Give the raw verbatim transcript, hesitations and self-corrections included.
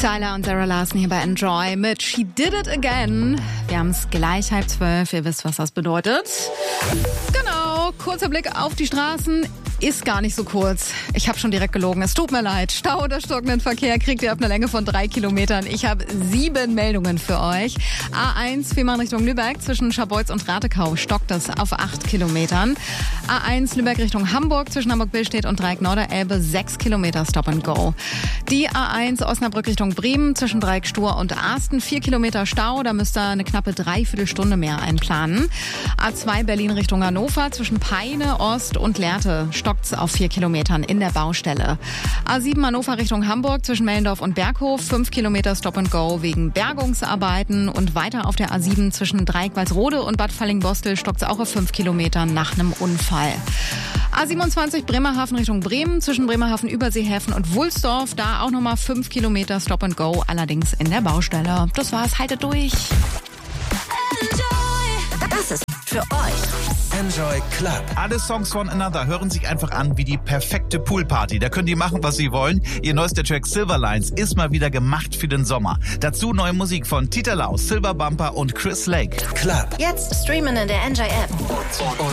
Tyler und Sarah Larson hier bei Enjoy mit She Did It Again. Wir haben es gleich halb zwölf. Ihr wisst, was das bedeutet. Genau, kurzer Blick auf die Straßen. Ist gar nicht so kurz. Ich habe schon direkt gelogen. Es tut mir leid. Stau oder stockenden Verkehr kriegt ihr auf einer Länge von drei Kilometern. Ich habe sieben Meldungen für euch. A eins, Fehmarn Richtung Lübeck. Zwischen Scharbeutz und Ratekau stockt es auf acht Kilometern. A eins, Lübeck Richtung Hamburg. Zwischen Hamburg-Billstedt und Dreieck-Norderelbe sechs Kilometer Stop and Go. Die A eins, Osnabrück Richtung Bremen. Zwischen Dreieck-Stur und Arsten vier Kilometer Stau. Da müsst ihr eine knappe Dreiviertelstunde mehr einplanen. A zwei, Berlin Richtung Hannover. Zwischen Peine, Ost und Lehrte stockt's auf vier Kilometern in der Baustelle. A sieben Hannover Richtung Hamburg zwischen Mellendorf und Berghof, fünf Kilometer Stop and Go wegen Bergungsarbeiten und weiter auf der A sieben zwischen Dreieck-Walsrode und Bad Fallingbostel stockt's auch auf fünf Kilometern nach einem Unfall. A siebenundzwanzig Bremerhaven Richtung Bremen zwischen Bremerhaven, Überseehäfen und Wulsdorf, da auch nochmal fünf Kilometer Stop and Go, allerdings in der Baustelle. Das war's, haltet durch. Das ist für euch Enjoy Club. Alle Songs von Another hören sich einfach an wie die perfekte Poolparty. Da könnt ihr machen, was ihr wollen. Ihr neuester Track Silverlines ist mal wieder gemacht für den Sommer. Dazu neue Musik von Tita Lau, Silver Bumper und Chris Lake. Club. Jetzt streamen in der Enjoy App. Und